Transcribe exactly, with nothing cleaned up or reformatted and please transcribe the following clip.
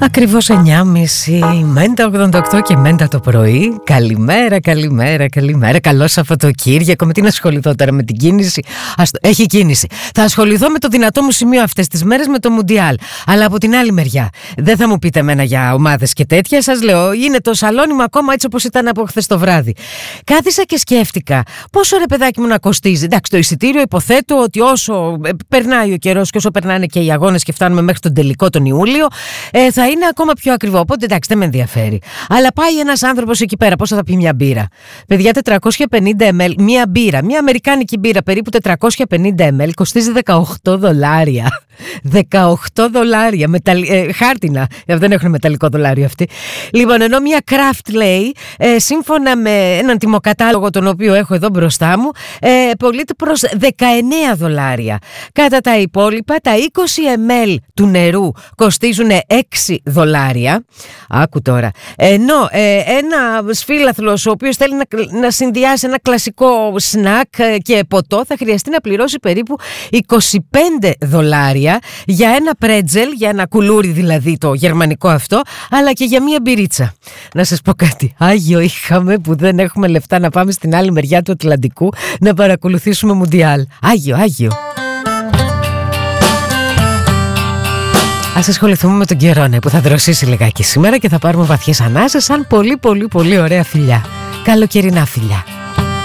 Ακριβώς εννιά και μισή, Μέντα ογδόντα οκτώ και Μέντα το πρωί. Καλημέρα, καλημέρα, καλημέρα. Καλό Σαββατοκύριακο. Με τι να ασχοληθώ τώρα, με την κίνηση? Ας... Έχει κίνηση. Θα ασχοληθώ με το δυνατό μου σημείο αυτές τις μέρες, με το Μουντιάλ. Αλλά από την άλλη μεριά, δεν θα μου πείτε εμένα για ομάδες και τέτοια. Σας λέω, είναι το σαλόνι μου ακόμα έτσι όπως ήταν από χθες το βράδυ. Κάθισα και σκέφτηκα, πόσο ρε παιδάκι μου να κοστίζει. Εντάξει, το εισιτήριο υποθέτω ότι όσο περνάει ο καιρός και όσο περνάνε και οι αγώνες και φτάνουμε μέχρι τον τελικό τον Ιούλιο, ε, θα είναι ακόμα πιο ακριβό. Οπότε εντάξει, δεν με ενδιαφέρει. Αλλά πάει ένας άνθρωπος εκεί πέρα, πόσο θα πει μια μπύρα? Παιδιά, τετρακόσια πενήντα μιλιλίτρα, μια μπύρα, μια αμερικάνικη μπύρα, περίπου τετρακόσια πενήντα μιλιλίτρα, κοστίζει δεκαοκτώ δολάρια. δεκαοκτώ δολάρια, μεταλλ... ε, χάρτινα, δεν έχουν μεταλλικό δολάριο αυτή. Λοιπόν, ενώ μια Kraft λέει, ε, σύμφωνα με έναν τιμοκατάλογο τον οποίο έχω εδώ μπροστά μου, ε, πωλείται προς δεκαεννέα δολάρια. Κατά τα υπόλοιπα, τα είκοσι μιλιλίτρα του νερού κοστίζουν έξι δολάρια. Άκου τώρα. Ενώ ε, ένα σφίλαθλος ο οποίος θέλει να, να συνδυάσει ένα κλασικό σνακ και ποτό θα χρειαστεί να πληρώσει περίπου είκοσι πέντε δολάρια για ένα πρέτζελ, για ένα κουλούρι δηλαδή το γερμανικό αυτό, αλλά και για μία μπυρίτσα. Να σας πω κάτι, Άγιο είχαμε που δεν έχουμε λεφτά να πάμε στην άλλη μεριά του Ατλαντικού να παρακολουθήσουμε Μουντιάλ. Άγιο, Άγιο. Ας ασχοληθούμε με τον καιρό, ναι, που θα δροσίσει λιγάκι σήμερα και θα πάρουμε βαθιές ανάσες σαν πολύ πολύ πολύ ωραία φιλιά. Καλοκαιρινά φιλιά.